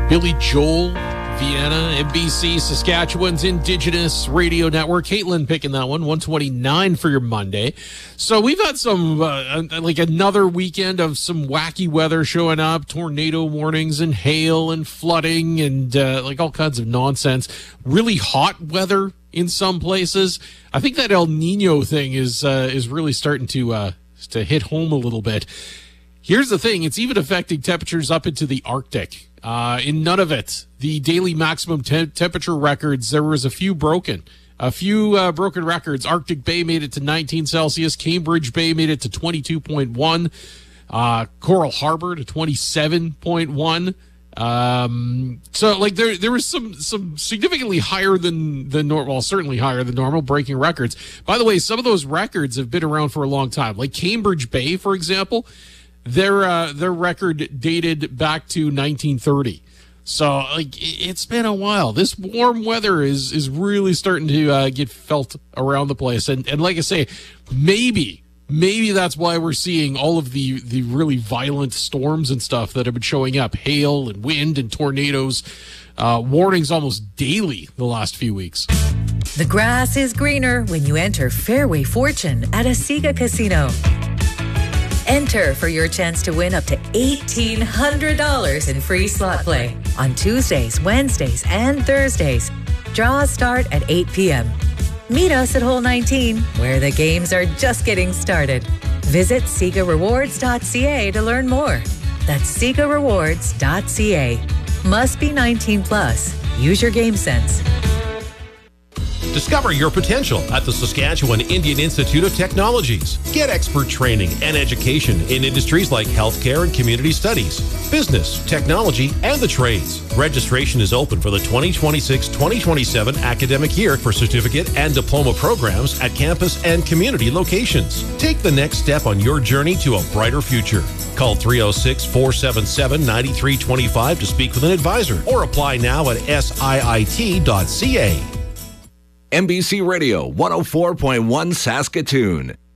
Billy Joel, Vienna, NBC, Saskatchewan's Indigenous Radio Network. Caitlin picking that one, 129 for your Monday. So we've had some, like another weekend of some wacky weather showing up, tornado warnings and hail and flooding and like all kinds of nonsense. Really hot weather in some places. I think that El Nino thing is really starting to hit home a little bit. Here's the thing. It's even affecting temperatures up into the Arctic. In Nunavut, the daily maximum temperature records, there was a few broken records. Arctic Bay made it to 19 Celsius. Cambridge Bay made it to 22.1. Coral Harbor to 27.1. So like there was some significantly higher than normal, well, certainly higher than normal, breaking records. By the way, some of those records have been around for a long time. Like Cambridge Bay, for example, their record dated back to 1930. So like it's been a while. This warm weather is really starting to get felt around the place. And like I say, maybe that's why we're seeing all of the really violent storms and stuff that have been showing up. Hail and wind and tornadoes. Warnings almost daily the last few weeks. The grass is greener when you enter Fairway Fortune at Asiga Casino. Enter for your chance to win up to $1,800 in free slot play on Tuesdays, Wednesdays, and Thursdays. Draws start at 8 p.m. Meet us at Hole 19, where the games are just getting started. Visit SigaRewards.ca to learn more. That's SigaRewards.ca. Must be 19 plus. Use your game sense. Discover your potential at the Saskatchewan Indian Institute of Technologies. Get expert training and education in industries like healthcare and community studies, business, technology, and the trades. Registration is open for the 2026-2027 academic year for certificate and diploma programs at campus and community locations. Take the next step on your journey to a brighter future. Call 306-477-9325 to speak with an advisor or apply now at siit.ca. NBC Radio 104.1 Saskatoon.